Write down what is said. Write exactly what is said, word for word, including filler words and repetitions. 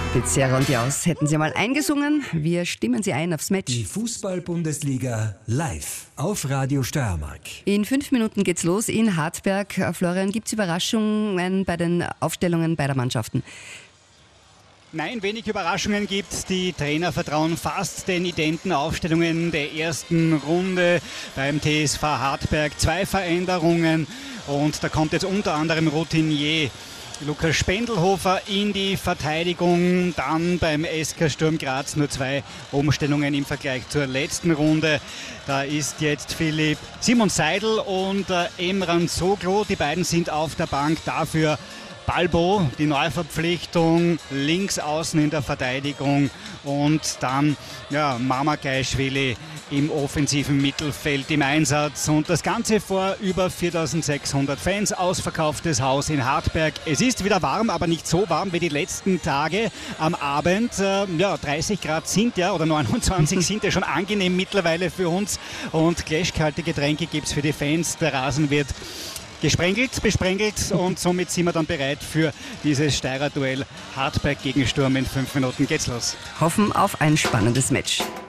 Pizarro und Jaus hätten sie mal eingesungen. Wir stimmen sie ein aufs Match. Die Fußball-Bundesliga live auf Radio Steiermark. In fünf Minuten geht's los in Hartberg. Florian, gibt's Überraschungen bei den Aufstellungen beider Mannschaften? Nein, wenig Überraschungen gibt's. Die Trainer vertrauen fast den identen Aufstellungen der ersten Runde beim T S V Hartberg. Zwei Veränderungen und da kommt jetzt unter anderem Routinier Lukas Spendelhofer in die Verteidigung. Dann beim S K Sturm Graz nur zwei Umstellungen im Vergleich zur letzten Runde. Da ist jetzt Philipp Simon Seidel und äh, Emran Soglo. Die beiden sind auf der Bank. Dafür Balbo, die Neuverpflichtung, links außen in der Verteidigung und dann ja, Mamagashvili im offensiven Mittelfeld im Einsatz. Und das Ganze vor über viertausendsechshundert Fans, ausverkauftes Haus in Hartberg. Es ist wieder warm, aber nicht so warm wie die letzten Tage am Abend. Äh, ja, dreißig Grad sind ja, oder neunundzwanzig sind ja schon angenehm mittlerweile für uns. Und clashkalte Getränke gibt es für die Fans. Der Rasen wird gesprengelt, besprengelt und somit sind wir dann bereit für dieses Steirer Duell Hartberg gegen Sturm. In fünf Minuten geht's los. Hoffen auf ein spannendes Match.